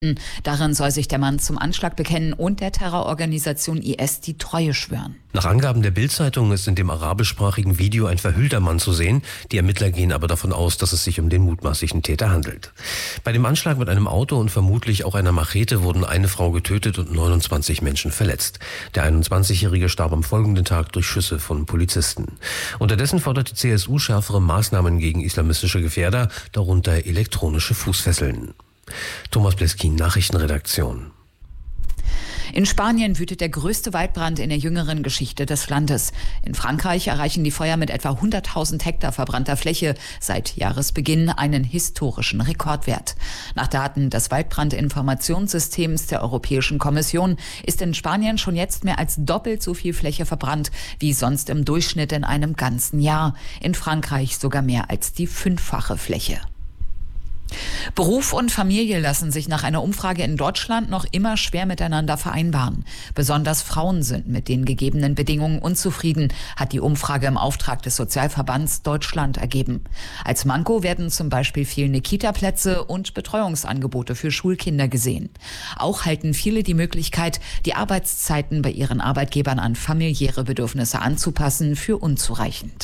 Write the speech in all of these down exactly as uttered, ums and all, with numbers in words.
Darin soll sich der Mann zum Anschlag bekennen und der Terrororganisation I S die Treue schwören. Nach Angaben der Bild-Zeitung ist in dem arabischsprachigen Video ein verhüllter Mann zu sehen. Die Ermittler gehen aber davon aus, dass es sich um den mutmaßlichen Täter handelt. Bei dem Anschlag mit einem Auto und vermutlich auch einer Machete wurden eine Frau getötet und neunundzwanzig Menschen verletzt. Der einundzwanzigjährige starb am folgenden Tag durch Schüsse von Polizisten. Unterdessen fordert die C S U schärfere Maßnahmen gegen islamistische Gefährder, darunter elektronische Fußfesseln. Thomas Bleskin, Nachrichtenredaktion. In Spanien wütet der größte Waldbrand in der jüngeren Geschichte des Landes. In Frankreich erreichen die Feuer mit etwa hunderttausend Hektar verbrannter Fläche seit Jahresbeginn einen historischen Rekordwert. Nach Daten des Waldbrandinformationssystems der Europäischen Kommission ist in Spanien schon jetzt mehr als doppelt so viel Fläche verbrannt wie sonst im Durchschnitt in einem ganzen Jahr. In Frankreich sogar mehr als die fünffache Fläche. Beruf und Familie lassen sich nach einer Umfrage in Deutschland noch immer schwer miteinander vereinbaren. Besonders Frauen sind mit den gegebenen Bedingungen unzufrieden, hat die Umfrage im Auftrag des Sozialverbands Deutschland ergeben. Als Manko werden zum Beispiel fehlende Kita-Plätze und Betreuungsangebote für Schulkinder gesehen. Auch halten viele die Möglichkeit, die Arbeitszeiten bei ihren Arbeitgebern an familiäre Bedürfnisse anzupassen, für unzureichend.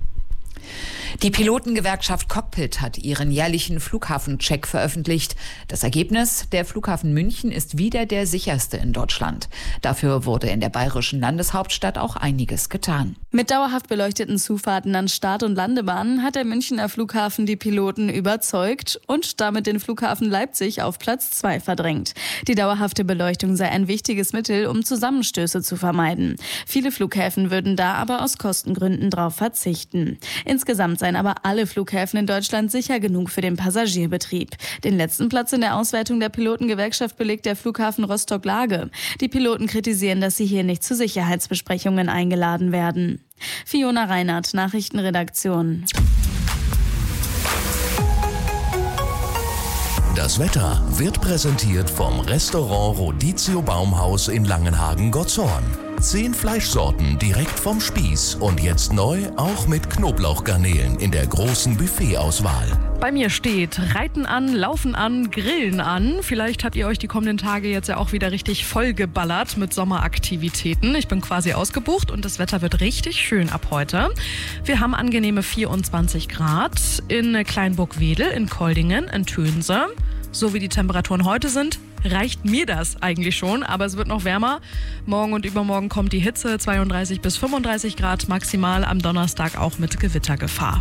Die Pilotengewerkschaft Cockpit hat ihren jährlichen Flughafencheck veröffentlicht. Das Ergebnis: Der Flughafen München ist wieder der sicherste in Deutschland. Dafür wurde in der bayerischen Landeshauptstadt auch einiges getan. Mit dauerhaft beleuchteten Zufahrten an Start- und Landebahnen hat der Münchner Flughafen die Piloten überzeugt und damit den Flughafen Leipzig auf Platz zwei verdrängt. Die dauerhafte Beleuchtung sei ein wichtiges Mittel, um Zusammenstöße zu vermeiden. Viele Flughäfen würden da aber aus Kostengründen drauf verzichten. Insgesamt seien aber alle Flughäfen in Deutschland sicher genug für den Passagierbetrieb. Den letzten Platz in der Auswertung der Pilotengewerkschaft belegt der Flughafen Rostock-Lage. Die Piloten kritisieren, dass sie hier nicht zu Sicherheitsbesprechungen eingeladen werden. Fiona Reinhardt, Nachrichtenredaktion. Das Wetter wird präsentiert vom Restaurant Rodizio Baumhaus in Langenhagen-Gottshorn. Zehn Fleischsorten direkt vom Spieß und jetzt neu auch mit Knoblauchgarnelen in der großen Buffetauswahl. Bei mir steht Reiten an, Laufen an, Grillen an. Vielleicht habt ihr euch die kommenden Tage jetzt ja auch wieder richtig vollgeballert mit Sommeraktivitäten. Ich bin quasi ausgebucht und das Wetter wird richtig schön ab heute. Wir haben angenehme vierundzwanzig Grad in Kleinburg-Wedel, in Koldingen, in Tönse. So wie die Temperaturen heute sind, reicht mir das eigentlich schon, aber es wird noch wärmer. Morgen und übermorgen kommt die Hitze, zweiunddreißig bis fünfunddreißig Grad maximal, am Donnerstag auch mit Gewittergefahr.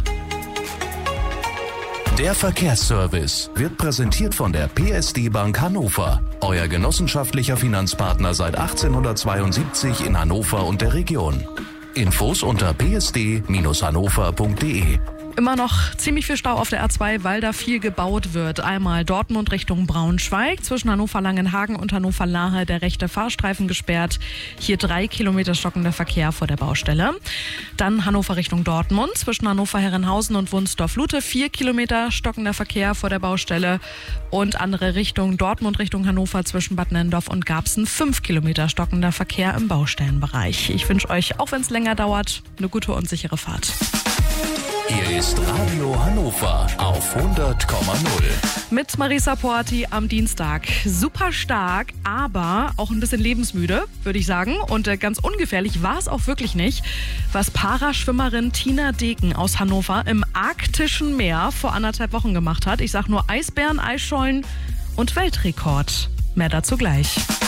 Der Verkehrsservice wird präsentiert von der P S D Bank Hannover, euer genossenschaftlicher Finanzpartner seit achtzehnhundertzweiundsiebzig in Hannover und der Region. Infos unter p s d Bindestrich hannover punkt d e. Immer noch ziemlich viel Stau auf der A zwei, weil da viel gebaut wird. Einmal Dortmund Richtung Braunschweig, zwischen Hannover-Langenhagen und Hannover-Lahe der rechte Fahrstreifen gesperrt. Hier drei Kilometer stockender Verkehr vor der Baustelle. Dann Hannover Richtung Dortmund, zwischen Hannover-Herrenhausen und Wunsdorf-Lute, vier Kilometer stockender Verkehr vor der Baustelle. Und andere Richtung Dortmund Richtung Hannover, zwischen Bad Nennendorf und Garbsen, fünf Kilometer stockender Verkehr im Baustellenbereich. Ich wünsche euch, auch wenn es länger dauert, eine gute und sichere Fahrt. Hier ist Radio Hannover auf hundert Komma null. Mit Marisa Porti am Dienstag. Super stark, aber auch ein bisschen lebensmüde, würde ich sagen. Und äh, ganz ungefährlich war es auch wirklich nicht, was Paraschwimmerin Tina Deken aus Hannover im arktischen Meer vor anderthalb Wochen gemacht hat. Ich sag nur Eisbären, Eisschollen und Weltrekord. Mehr dazu gleich.